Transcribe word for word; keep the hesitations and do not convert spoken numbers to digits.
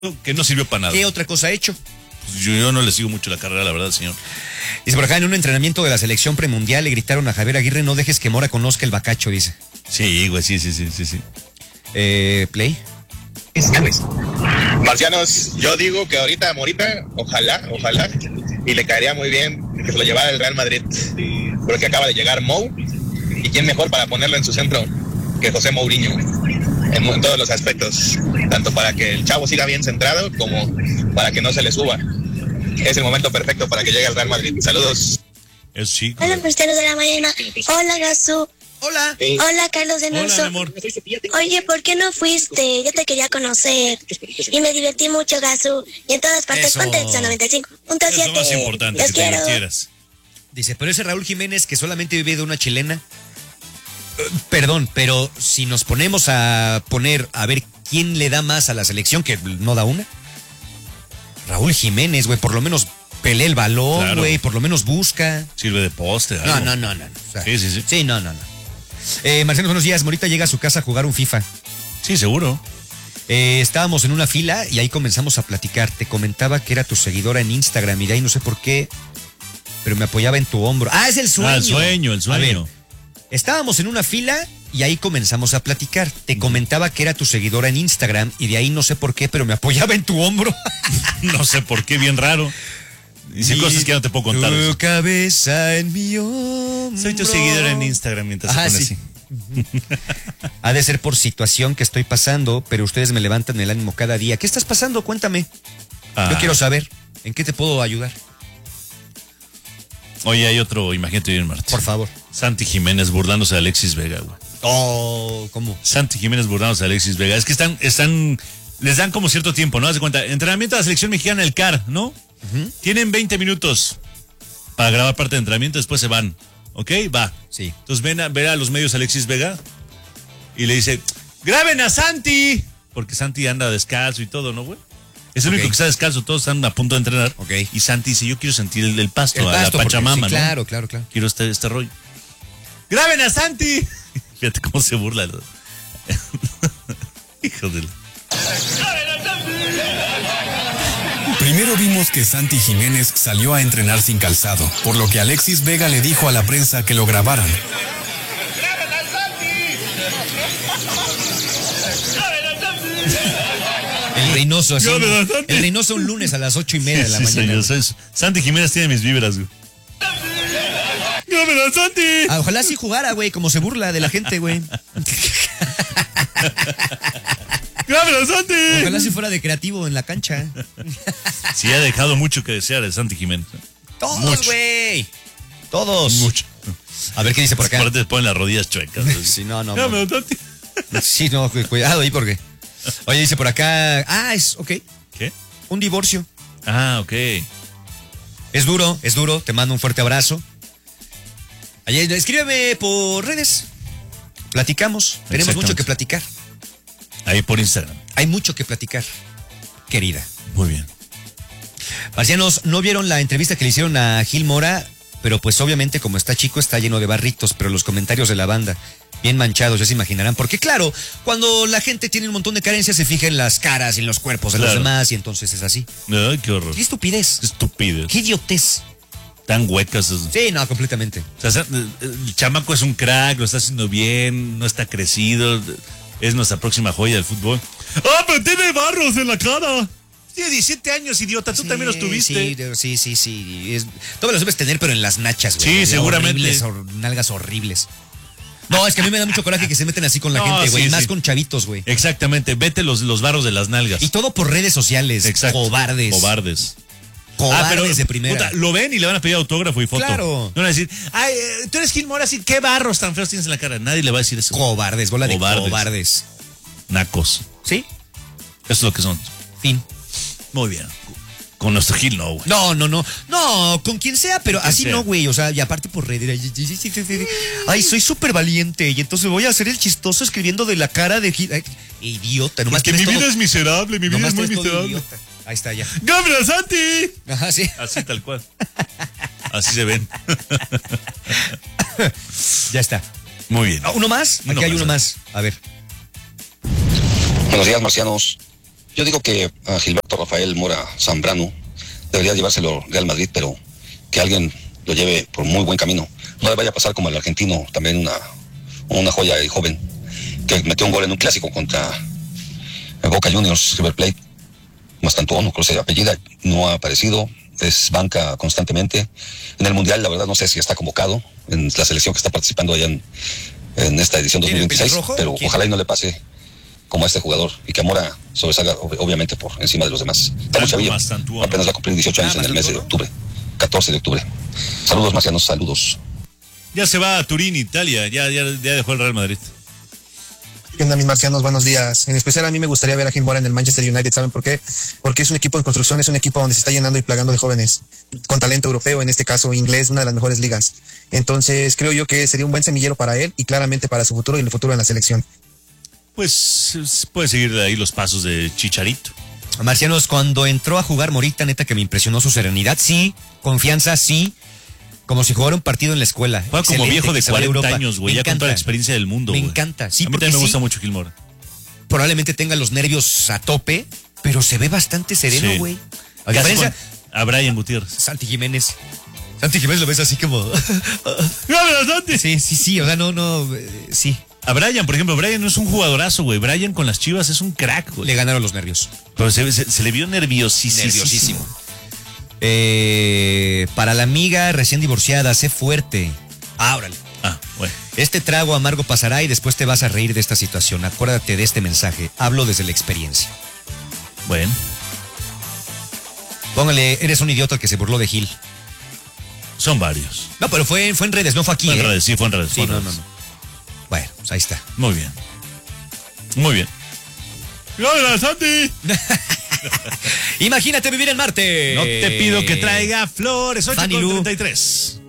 que no sirvió para nada. ¿Qué otra cosa ha hecho? Pues yo, yo no le sigo mucho la carrera, la verdad, señor. Dice por acá, en un entrenamiento de la selección premundial le gritaron a Javier Aguirre, no dejes que Mora conozca el bacacho, dice. Sí, güey, sí, sí, sí, sí, sí. Eh, Play. Marcianos, yo digo que ahorita Morita, ojalá, ojalá, y le caería muy bien que se lo llevara el Real Madrid, porque acaba de llegar Mou, y quién mejor para ponerlo en su centro que José Mourinho, en, en todos los aspectos, tanto para que el chavo siga bien centrado, como para que no se le suba. Es el momento perfecto para que llegue al Real Madrid. Saludos. Eso sí. Hola, Cristianos de la mañana. Hola, Gazú. Hola. Sí. Hola, Carlos de Hola, mi Nurso. amor. Oye, ¿por qué no fuiste? Yo te quería conocer. Y me divertí mucho, Gazú. Y en todas partes, Eso. ponte el noventa y cinco punto Es lo siete. más importante, Los que te quiero. divirtieras. Dice, pero ese Raúl Jiménez que solamente vive de una chilena. Eh, Perdón, pero si nos ponemos a poner a ver quién le da más a la selección, que no da una. Raúl Jiménez, güey, por lo menos pelea el balón, Claro. güey, por lo menos busca. Sirve de poste. No, algo. no, no, no. O sea, Sí, sí, sí. Sí, no, no, no. Eh, Marcelo, buenos días. Morita llega a su casa a jugar un FIFA. Sí, seguro. Eh, estábamos en una fila y ahí comenzamos a platicar. Te comentaba que era tu seguidora en Instagram y de ahí no sé por qué, pero me apoyaba en tu hombro. Ah, es el sueño. Ah, el sueño, el A sueño. ver, estábamos en una fila y ahí comenzamos a platicar. Te comentaba que era tu seguidora en Instagram y de ahí no sé por qué, pero me apoyaba en tu hombro. No sé por qué, bien raro. Dice Mi- cosas que ya no te puedo contar. Tu cabeza en mi hombro. Soy tu seguidora en Instagram mientras Ajá, se pone sí. así. Ha de ser por situación que estoy pasando, pero ustedes me levantan el ánimo cada día. ¿Qué estás pasando? Cuéntame. Ah. Yo quiero saber. ¿En qué te puedo ayudar? Oye, hay otro, imagínate bien, Martín. Por favor. Santi Jiménez burlándose de Alexis Vega, güey. Oh, ¿cómo? Santi Jiménez burlándose de Alexis Vega. Es que están, están, les dan como cierto tiempo, ¿no? Haz de cuenta, entrenamiento de la selección mexicana, el C A R, ¿no? Ujú. Tienen veinte minutos para grabar parte de entrenamiento, después se van. ¿Ok? Va. Sí. Entonces ven a ver a los medios Alexis Vega y le dice, ¡graben a Santi! Porque Santi anda descalzo y todo, ¿no, güey? Es el Ok. único que está descalzo, todos están a punto de entrenar. Ok. Y Santi dice, yo quiero sentir el del pasto, El a pasto, la porque- Pachamama, sí, ¿no? claro, claro, claro. Quiero este, este rollo. ¡Graben a Santi! Fíjate cómo se burla. ¿No? Hijo de... la- Primero vimos que Santi Jiménez salió a entrenar sin calzado, por lo que Alexis Vega le dijo a la prensa que lo grabaran. El Reynoso, así. Ya me da Santi. El Reynoso un lunes a las ocho y media de la Sí, mañana. señor, soy- Santi Jiménez tiene mis vibras, güey. ¡Graben a Santi! Ah, ojalá sí jugara, güey, como se burla de la gente, güey. ¡Graben a Santi! Ojalá si fuera de creativo en la cancha. Sí, ha dejado mucho que desear el Santi Jiménez. Todos, Mucho. güey. Todos. Mucho. A ver qué dice por acá. Aparte te ponen las rodillas chuecas. güey. Sí, no, no. Graben no. a Santi. Sí, no, cu- cuidado ahí porque. Oye, dice por acá. Ah, es, ok. ¿Qué? Un divorcio. Ah, ok. Es duro, es duro. Te mando un fuerte abrazo. Ayer, escríbeme por redes. Platicamos. Tenemos mucho que platicar. Ahí por Instagram. Hay mucho que platicar, querida. Muy bien. Marcianos, ¿no vieron la entrevista que le hicieron a Gil Mora? Pero pues obviamente como está chico está lleno de barritos, pero los comentarios de la banda, bien manchados, ya se imaginarán. Porque claro, cuando la gente tiene un montón de carencias se fija en las caras y en los cuerpos de Claro. los demás y entonces es así. Ay, qué horror. ¡Qué estupidez! Qué estúpido. ¡Qué idiotez! Tan huecas. O Sí, no, completamente. sea, el chamaco es un crack, lo está haciendo bien, no está crecido, es nuestra próxima joya del fútbol. ¡Ah, pero tiene barros en la cara! Tiene diecisiete años, idiota, tú Sí, también los tuviste. Sí, sí, sí, sí. Es, todavía los debes tener, pero en las nachas, güey. Sí, Ya seguramente. Horribles, hor- nalgas horribles. No, es que a mí me da mucho coraje que se meten así con la No, gente, güey. sí, Más sí. con chavitos, güey. Exactamente, vete los, los barros de las nalgas. Y todo por redes sociales. Exacto. Cobardes. Cobardes. Cobardes de primera. puta, lo ven y le van a pedir autógrafo y foto. Claro. No van a decir, ay, eh, tú eres Gil Mora, así, ¿qué barros tan feos tienes en la cara? Nadie le va a decir eso. Cobardes, bola de Cobardes. cobardes. Nacos. ¿Sí? Eso es lo que son. Fin. Muy bien. Con nuestro Gil no, güey. No, no, no. No, con quien sea, pero quien así sea. no, güey. O sea, y aparte por redes. Ay, sí, sí, sí, sí, sí. Ay, soy súper valiente. Y entonces voy a hacer el chistoso escribiendo de la cara de Gil. Ay, idiota, nomás Porque mi tienes vida todo- es miserable, mi vida nomás es muy tienes todo miserable. idiota. Ahí está ya. ¡Gabriel Santi! Ajá, sí. Así tal cual. Así se ven. Ya está. Muy bien. Ah, ¿Uno más? Uno Aquí hay más, uno a ver. más. A ver. Buenos días, marcianos. Yo digo que a Gilberto Rafael Mora Zambrano debería llevárselo Real Madrid, pero que alguien lo lleve por muy buen camino. No le vaya a pasar como al argentino, también una, una joya y joven, que metió un gol en un clásico contra el Boca Juniors, River Plate. Mastantuono, creo que se apellida, no ha aparecido, es banca constantemente. En el Mundial, la verdad, no sé si está convocado en la selección que está participando allá en, en esta edición dos mil veintiséis, pero ¿quién? Ojalá y no le pase como a este jugador y que Mora sobresalga obviamente por encima de los demás. Está muy chavillo, apenas va a cumplir dieciocho años en el mes de octubre, catorce de octubre. Saludos, marcianos, saludos. Ya se va a Turín, Italia, ya, ya, ya dejó el Real Madrid. ¿Qué onda, mis marcianos? Buenos días. En especial a mí me gustaría ver a Gil Mora en el Manchester United. ¿Saben por qué? Porque es un equipo en construcción, es un equipo donde se está llenando y plagando de jóvenes, con talento europeo, en este caso inglés, una de las mejores ligas. Entonces creo yo que sería un buen semillero para él y claramente para su futuro y el futuro en la selección. Pues puede seguir de ahí los pasos de Chicharito. Marcianos, cuando entró a jugar Morita, neta que me impresionó su serenidad, sí, confianza, sí. Como si jugara un partido en la escuela. Juega como viejo de cuarenta años, güey, ya con toda la experiencia del mundo. Me wey. encanta, sí. A mí también me gusta sí, mucho Gil Mora. Probablemente tenga los nervios a tope, pero se ve bastante sereno, güey. Sí. A diferencia a Brian Gutiérrez. Santi Jiménez. Santi Jiménez lo ves así como... Santi! Sí, sí, sí, o sea, no, no, eh, sí. A Brian, por ejemplo, Brian no es un jugadorazo, güey. Brian con las Chivas es un crack, güey. Le ganaron los nervios. Pero se, se, se le vio nerviosísimo. Nerviosísimo. Eh, para la amiga recién divorciada, sé fuerte. Ah, órale. Ah, bueno. Este trago amargo pasará y después te vas a reír de esta situación. Acuérdate de este mensaje. Hablo desde la experiencia. Bueno. Póngale, eres un idiota que se burló de Gil. Son varios. No, pero fue, fue en redes, no fue aquí. Fue en ¿eh? redes, sí, fue en redes. Sí, fue en no, redes. no, no. Bueno, pues ahí está. Muy bien. Muy bien. ¡Hola, Santi! Imagínate vivir en Marte. No te pido que traiga flores. ocho con treinta y tres.